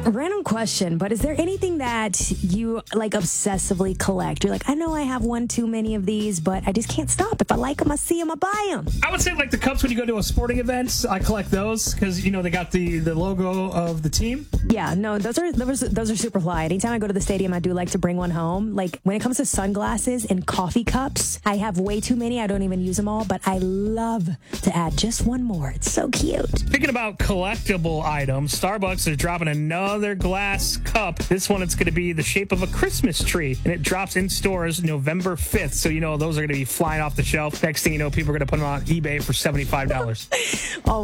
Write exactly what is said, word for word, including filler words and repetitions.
A random question, but is there anything that you like obsessively collect? You're like, I know I have one too many of these, but I just can't stop. If I like them, I see them, I buy them. I would say like the cups when you go to a sporting event. I collect those because, you know, they got the, the logo of the team. Yeah, no, those are those, those are super fly. Anytime I go to the stadium, I do like to bring one home. Like when it comes to sunglasses and coffee cups, I have way too many. I don't even use them all, but I love to add just one more. It's so cute. Speaking about collectible items, Starbucks is dropping another glass cup. This one, it's going to be the shape of a Christmas tree, and it drops in stores November fifth. So, you know, those are going to be flying off the shelf. Next thing you know, people are going to put them on eBay for seventy-five dollars. Oh,